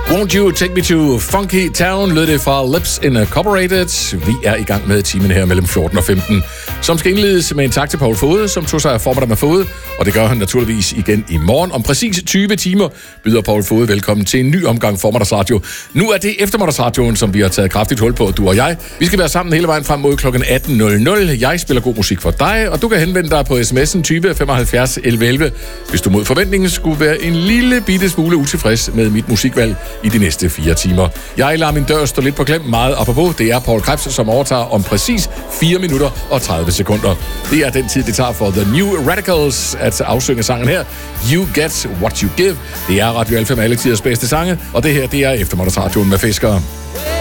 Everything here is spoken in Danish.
Won't You Take Me to Funky Town, lød det fra Lips Incorporated. Vi er i gang med timen her mellem 14 og 15, som skal indledes med en tak til Poul Fode, som tog sig af formiddag med Fode, og det gør han naturligvis igen i morgen. Om præcis 20 timer byder Poul Fode velkommen til en ny omgang formiddagsradio. Nu er det eftermiddagsradioen, som vi har taget kraftigt hul på, du og jeg. Vi skal være sammen hele vejen frem mod kl. 18.00. Jeg spiller god musik for dig, og du kan henvende dig på sms'en 20 75 11 11, hvis du mod forventningen skulle være en lille bitte smule utilfreds med mit musikvalg i de næste 4 timer. Jeg lader min dør stå lidt på klem, meget apropos. Det er Paul Krebs, som overtager om præcis 4 minutter og 30 sekunder. Det er den tid, det tager for The New Radicals at afsynge sangen her. You Get What You Give. Det er Radio Alfa med alle tiders bedste sange, og det her, det er eftermiddagsradioen med Fiskere.